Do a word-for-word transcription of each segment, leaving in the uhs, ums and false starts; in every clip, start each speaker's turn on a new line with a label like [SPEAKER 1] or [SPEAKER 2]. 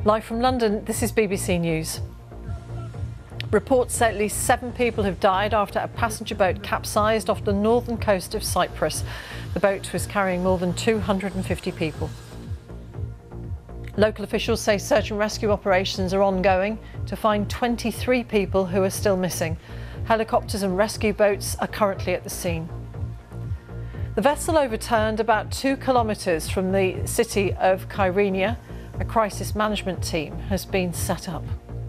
[SPEAKER 1] Live from London, this is B B C News. Reports say at least seven people have died after a passenger boat capsized off the northern coast of Cyprus. The boat was carrying more than two hundred fifty people. Local officials say search and rescue operations are ongoing to find twenty-three people who are still missing. Helicopters and rescue boats are currently at the scene. The vessel overturned about two kilometres from the city of Kyrenia. A crisis management team has been set up.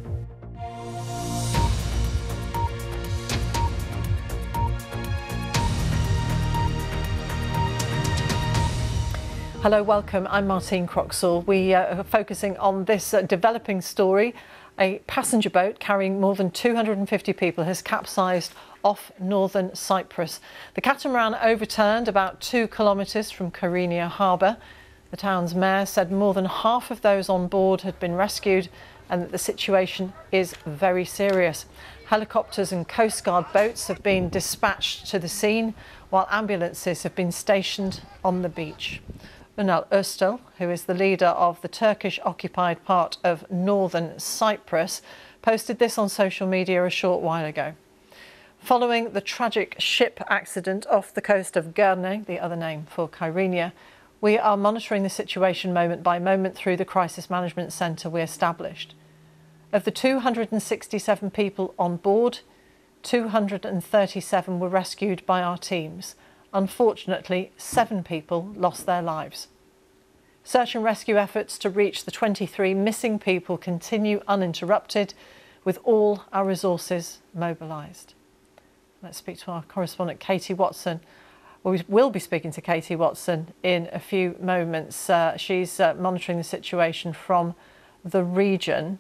[SPEAKER 1] Hello, welcome. I'm Martine Croxall. We uh, are focusing on this uh, developing story. A passenger boat carrying more than two hundred fifty people has capsized off northern Cyprus. The catamaran overturned about two kilometres from Kyrenia harbour. The town's mayor said more than half of those on board had been rescued and that the situation is very serious. Helicopters and Coast Guard boats have been dispatched to the scene, while ambulances have been stationed on the beach. Ünal Özdil, who is the leader of the Turkish-occupied part of northern Cyprus, posted this on social media a short while ago. Following the tragic ship accident off the coast of Gurney, the other name for Kyrenia, we are monitoring the situation moment by moment through the crisis management centre we established. Of the two hundred sixty-seven people on board, two hundred thirty-seven were rescued by our teams. Unfortunately, seven people lost their lives. Search and rescue efforts to reach the twenty-three missing people continue uninterrupted, with all our resources mobilised. Let's speak to our correspondent Katie Watson. We will be speaking to Katie Watson in a few moments. Uh, she's uh, monitoring the situation from the region.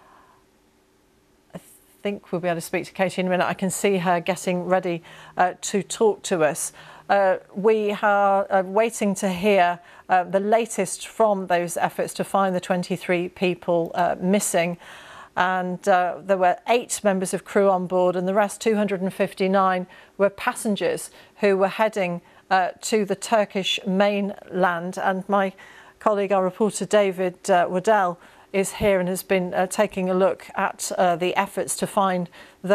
[SPEAKER 1] I think we'll be able to speak to Katie in a minute. I can see her getting ready uh, to talk to us. Uh, we are uh, waiting to hear uh, the latest from those efforts to find the twenty-three people uh, missing. And uh, there were eight members of crew on board, and the rest, two hundred fifty-nine, were passengers who were heading uh, to the Turkish mainland. And my colleague, our reporter David uh, Waddell, is here and has been uh, taking a look at uh, the efforts to find those